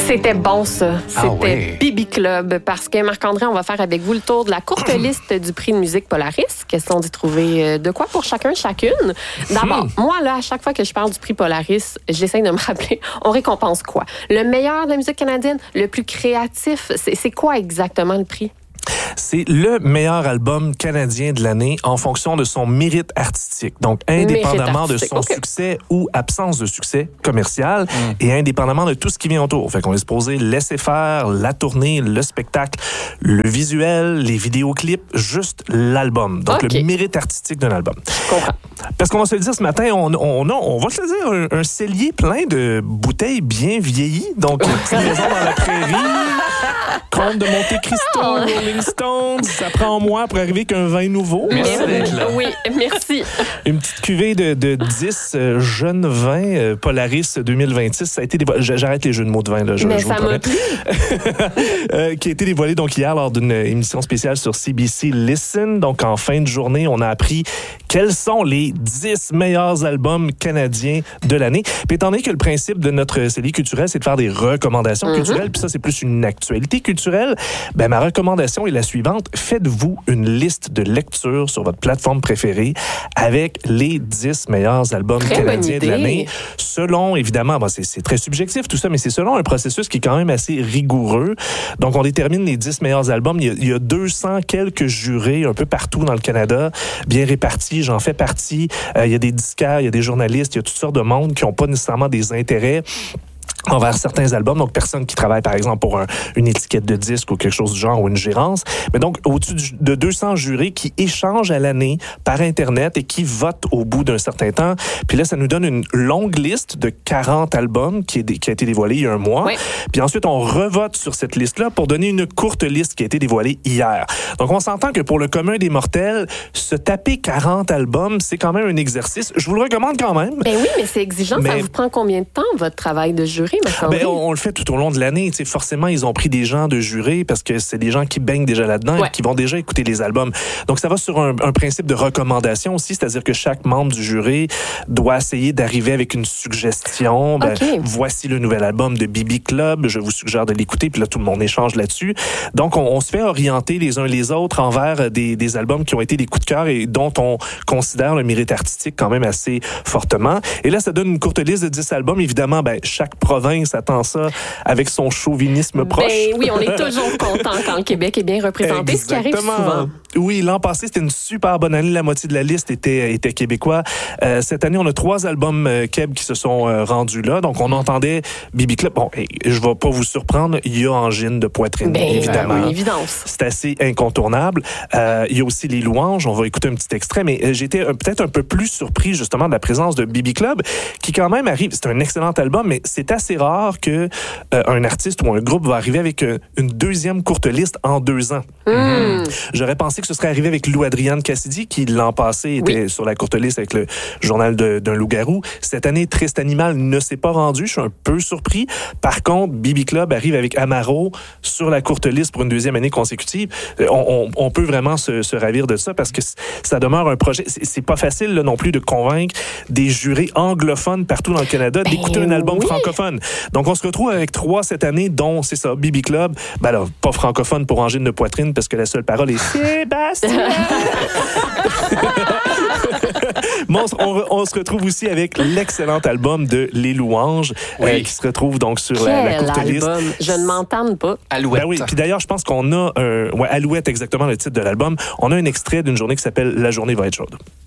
C'était bon, ça. C'était oui. Bibi Club. Parce que, Marc-André, on va faire avec vous le tour de la courte liste du prix de musique Polaris. Question d'y trouver de quoi pour chacune. D'abord, moi, là, à chaque fois que je parle du prix Polaris, j'essaie de me rappeler, on récompense quoi? Le meilleur de la musique canadienne? Le plus créatif? C'est quoi exactement le prix? C'est le meilleur album canadien de l'année en fonction de son mérite artistique. Donc, indépendamment de son succès ou absence de succès commercial et indépendamment de tout ce qui vient autour. Fait qu'on va se poser laisser faire la tournée, le spectacle, le visuel, les vidéoclips, juste l'album. Donc, le mérite artistique d'un album. Parce qu'on va se le dire ce matin, on va se le dire, un cellier plein de bouteilles bien vieillies. Donc, petite maison dans la prairie, Comte de Monte Cristo, Rolling Stones, ça prend moi pour arriver qu'un vin nouveau. Merci d'être là. Oui, merci. Une petite cuvée de 10 jeunes vins Polaris 2026. Ça a été j'arrête les jeux de mots de vin, là. Mais ça m'a plu. Qui a été dévoilé donc hier lors d'une émission spéciale sur CBC Listen. Donc, en fin de journée, on a appris quels sont les 10 meilleurs albums canadiens de l'année. Puis étant donné que le principe de notre cellier culturel, c'est de faire des recommandations culturelles, puis ça, c'est plus une actualité culturelle, ben ma recommandation est la suivante. Faites-vous une liste de lecture sur votre plateforme préférée avec les 10 meilleurs albums canadiens de l'année. Selon, évidemment, c'est très subjectif tout ça, mais c'est selon un processus qui est quand même assez rigoureux. Donc, on détermine les 10 meilleurs albums. Il y a 200 quelques jurés un peu partout dans le Canada, bien répartis. J'en fais partie. Il y a des disquaires, il y a des journalistes, il y a toutes sortes de monde qui n'ont pas nécessairement des intérêts envers certains albums, donc personne qui travaille par exemple pour une étiquette de disque ou quelque chose du genre ou une gérance, mais donc au-dessus de 200 jurés qui échangent à l'année par Internet et qui votent au bout d'un certain temps. Puis là, ça nous donne une longue liste de 40 albums qui a été dévoilée il y a un mois. Oui. Puis ensuite, on revote sur cette liste-là pour donner une courte liste qui a été dévoilée hier. Donc, on s'entend que pour le commun des mortels, se taper 40 albums, c'est quand même un exercice. Je vous le recommande quand même. Ben oui, mais c'est exigeant. Ça vous prend combien de temps, votre travail de jury? Ben, on le fait tout au long de l'année. T'sais, forcément, ils ont pris des gens de jury parce que c'est des gens qui baignent déjà là-dedans et qui vont déjà écouter les albums. Donc, ça va sur un principe de recommandation aussi, c'est-à-dire que chaque membre du jury doit essayer d'arriver avec une suggestion. Ben, voici le nouvel album de Bibi Club, je vous suggère de l'écouter. Puis là, tout le monde échange là-dessus. Donc, on se fait orienter les uns les autres envers des albums qui ont été des coups de cœur et dont on considère le mérite artistique quand même assez fortement. Et là, ça donne une courte liste de 10 albums. Évidemment, ben, chaque province attend ça avec son chauvinisme proche. Ben oui, on est toujours content quand le Québec est bien représenté, ce qui arrive souvent. Oui, l'an passé, c'était une super bonne année. La moitié de la liste était québécois. Cette année, on a 3 albums Québec qui se sont rendus là. Donc, on entendait Bibi Club. Bon, je vais pas vous surprendre, il y a Angine de poitrine, évidemment. Oui, évidence. C'est assez incontournable. Il y a aussi Les Louanges. On va écouter un petit extrait, mais j'étais peut-être un peu plus surpris, justement, de la présence de Bibi Club, qui quand même arrive. C'est un excellent album, mais c'est assez rare que un artiste ou un groupe va arriver avec une deuxième courte liste en 2 ans. J'aurais pensé que ce serait arrivé avec Lou Adrienne Cassidy, qui l'an passé était sur la courte liste avec le journal d'un loup-garou. Cette année, Triste Animal ne s'est pas rendu. Je suis un peu surpris. Par contre, Bibi Club arrive avec Amaro sur la courte liste pour une 2e année consécutive. On peut vraiment se ravir de ça parce que ça demeure un projet. C'est pas facile là, non plus de convaincre des jurés anglophones partout dans le Canada d'écouter un album francophone. Donc, on se retrouve avec 3 cette année, dont, c'est ça, Bibi Club. Ben alors, pas francophone pour Angine de poitrine, parce que la seule parole est Sébastien! Bon, on se retrouve aussi avec l'excellent album de Les Louanges, qui se retrouve donc sur la courte liste. Je ne m'entende pas. Alouette. Ben oui, puis d'ailleurs, je pense qu'on a Alouette, exactement le titre de l'album. On a un extrait d'une journée qui s'appelle La journée va être chaude.